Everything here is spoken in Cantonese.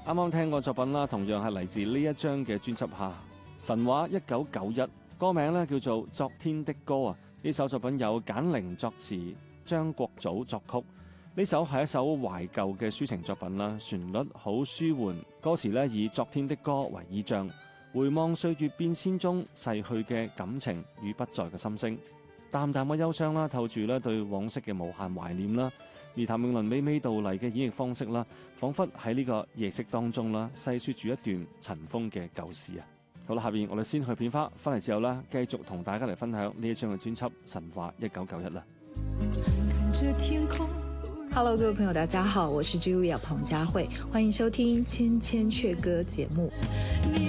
啱啱聽過作品啦，同樣係嚟自呢一張嘅專輯下神話1991，歌名咧叫做《昨天的歌》啊。呢首作品由簡玲作詞，張國祖作曲。呢首係一首懷舊嘅抒情作品啦，旋律好舒緩，歌詞咧以昨天的歌為意象，回望歲月變遷中逝去嘅感情與不在嘅心聲，淡淡嘅憂傷啦，透住咧對往昔嘅無限懷念啦。而譚詠麟娓娓道嚟嘅演繹方式啦，彷彿喺呢個夜色當中啦，細說住一段塵封嘅舊事啊。好啦，下邊我哋先去片花，翻嚟之後啦，繼續同大家嚟分享呢一張嘅專輯《神話1991》啦。 Hello， 各位朋友，大家好，我是 Julia 彭佳慧，歡迎收聽《千千闕歌》節目。